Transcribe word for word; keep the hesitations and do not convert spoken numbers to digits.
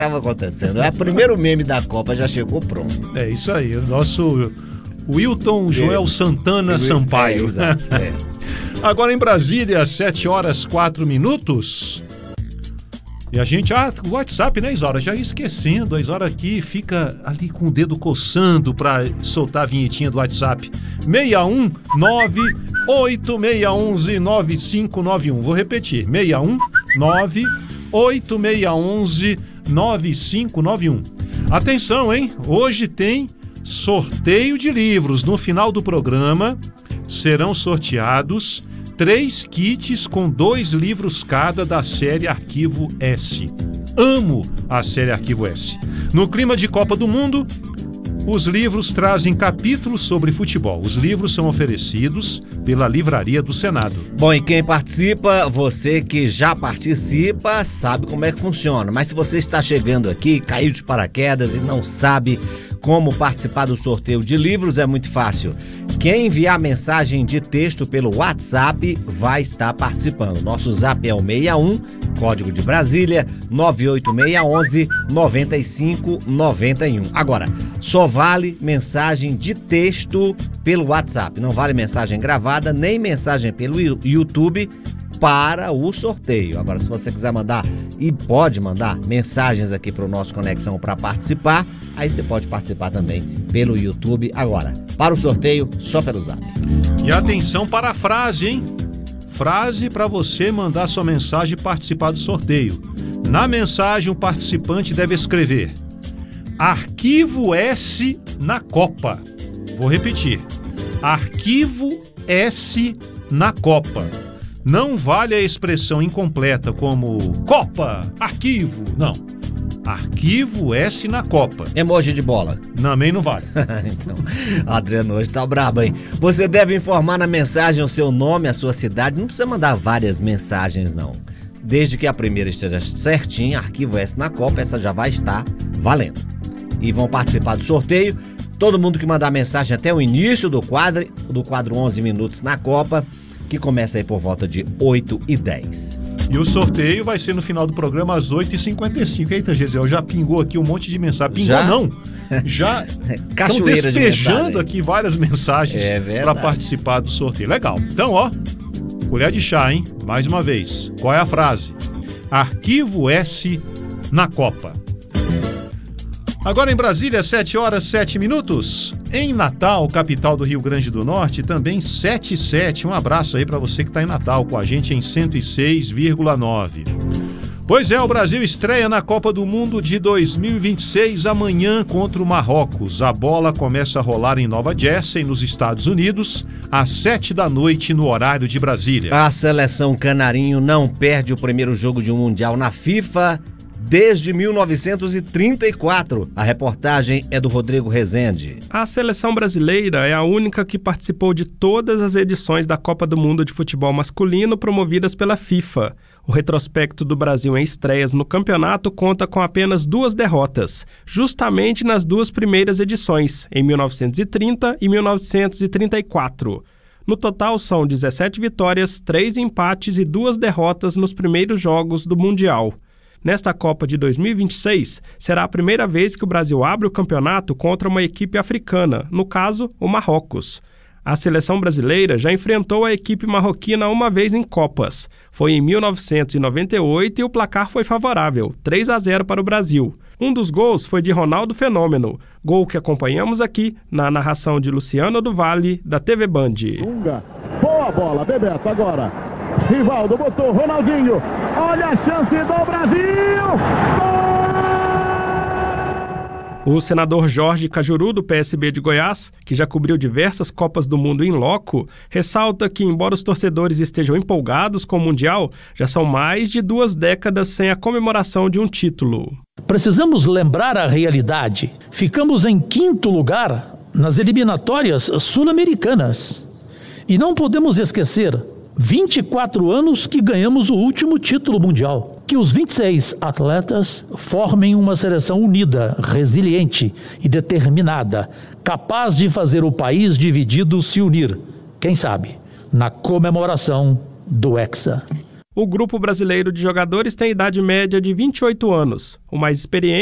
estava acontecendo. É o primeiro meme da Copa, já chegou pronto. É isso aí, o nosso Wilton Joel é. Santana é. Sampaio. É, exato, é. Agora em Brasília, sete horas quatro minutos. E a gente, ah, o WhatsApp, né, Isaura? Já ia esquecendo, a Isaura aqui fica ali com o dedo coçando pra soltar a vinhetinha do WhatsApp. seis um nove oito seis um um nove cinco nove um. Vou repetir, seis um nove oito seis um um nove cinco nove um. Atenção, hein? Hoje tem sorteio de livros. No final do programa serão sorteados três kits com dois livros cada da série Arquivo S. Amo a série Arquivo S. No clima de Copa do Mundo, os livros trazem capítulos sobre futebol. Os livros são oferecidos pela Livraria do Senado. Bom, e quem participa, você que já participa, sabe como é que funciona. Mas se você está chegando aqui, caiu de paraquedas e não sabe como participar do sorteio de livros, é muito fácil. Quem enviar mensagem de texto pelo WhatsApp vai estar participando. Nosso zap é o seis um, código de Brasília, nove oito seis um um nove cinco nove um. Agora, só vale mensagem de texto pelo WhatsApp. Não vale mensagem gravada, nem mensagem pelo YouTube para o sorteio. Agora, se você quiser mandar, e pode mandar mensagens aqui para o nosso Conexão para participar, aí você pode participar também pelo YouTube. Agora, para o sorteio, só pelo Zap. E atenção para a frase, hein? Frase para você mandar sua mensagem e participar do sorteio. Na mensagem, o participante deve escrever: Arquivo S na Copa. Vou repetir: Arquivo S na Copa. Não vale a expressão incompleta como Copa, arquivo, não. Arquivo S na Copa. Emoji de bola. Também não vale. Então, Adriano hoje tá brabo, hein? Você deve informar na mensagem o seu nome, a sua cidade. Não precisa mandar várias mensagens, não. Desde que a primeira esteja certinha, Arquivo S na Copa, essa já vai estar valendo. E vão participar do sorteio todo mundo que mandar mensagem até o início do quadro, do quadro onze minutos na Copa, que começa aí por volta de oito e dez. E o sorteio vai ser no final do programa às oito e cinquenta e cinco. Eita, Gisele, já pingou aqui um monte de mensagem. Pingou já? Não. Já estão despejando de aqui várias mensagens é para participar do sorteio. Legal. Então, ó, colher de chá, hein? Mais uma vez. Qual é a frase? Arquivo S na Copa. Agora em Brasília, sete horas, sete minutos. Em Natal, capital do Rio Grande do Norte, também sete e sete. Um abraço aí para você que está em Natal com a gente em cento e seis vírgula nove. Pois é, o Brasil estreia na Copa do Mundo de dois mil e vinte e seis amanhã contra o Marrocos. A bola começa a rolar em Nova Jersey, nos Estados Unidos, às sete da noite no horário de Brasília. A seleção canarinho não perde o primeiro jogo de um Mundial na FIFA desde mil novecentos e trinta e quatro. A reportagem é do Rodrigo Rezende. A seleção brasileira é a única que participou de todas as edições da Copa do Mundo de Futebol Masculino promovidas pela FIFA. O retrospecto do Brasil em estreias no campeonato conta com apenas duas derrotas, justamente nas duas primeiras edições, em mil novecentos e trinta e mil novecentos e trinta e quatro. No total, são dezessete vitórias, três empates e duas derrotas nos primeiros jogos do Mundial. Nesta Copa de dois mil e vinte e seis, será a primeira vez que o Brasil abre o campeonato contra uma equipe africana, no caso, o Marrocos. A seleção brasileira já enfrentou a equipe marroquina uma vez em Copas. Foi em mil novecentos e noventa e oito e o placar foi favorável, três a zero para o Brasil. Um dos gols foi de Ronaldo Fenômeno, gol que acompanhamos aqui na narração de Luciano do Vale, da T V Band. Dunga, boa bola, Bebeto agora. Rivaldo botou, Ronaldinho, olha a chance do Brasil! Gol! O senador Jorge Cajuru, do P S B de Goiás, que já cobriu diversas Copas do Mundo em loco, ressalta que, embora os torcedores estejam empolgados com o Mundial, já são mais de duas décadas sem a comemoração de um título. Precisamos lembrar a realidade. Ficamos em quinto lugar nas eliminatórias sul-americanas. E não podemos esquecer vinte e quatro anos que ganhamos o último título mundial. Que os vinte e seis atletas formem uma seleção unida, resiliente e determinada, capaz de fazer o país dividido se unir, quem sabe, na comemoração do Hexa. O grupo brasileiro de jogadores tem idade média de vinte e oito anos. O mais experiente